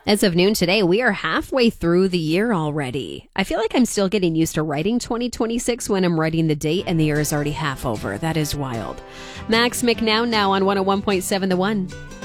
As of noon today, we are halfway through the year already. I feel like I'm still getting used to writing 2026 when I'm writing the date and the year is already half over. That is wild. Max McNown now on 101.7 The One.